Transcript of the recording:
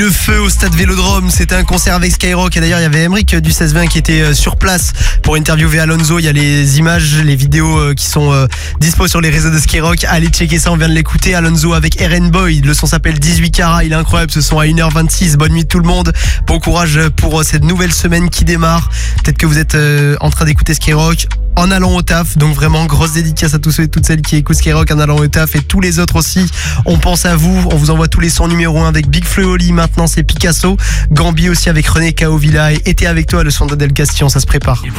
Le feu au stade Vélodrome, c'était un concert avec Skyrock et d'ailleurs il y avait Emric du 16-20 qui était sur place pour interviewer Alonso. Il y a les images, les vidéos qui sont dispo sur les réseaux de Skyrock. Allez checker ça, on vient de l'écouter. Alonso avec RN Boy, le son s'appelle 18 carats, il est incroyable ce son à 1h26. Bonne nuit tout le monde, bon courage pour cette nouvelle semaine qui démarre. Peut-être que vous êtes en train d'écouter Skyrock en allant au taf, donc vraiment grosse dédicace à tous ceux et toutes celles qui écoutent Skyrock en allant au taf et tous les autres aussi. On pense à vous, on vous envoie tous les sons numéro 1 avec Big Flo et Oli, maintenant c'est Picasso, Gambi aussi avec René Kao Villa et Été avec toi, le son d'Adèle Castillon, ça se prépare.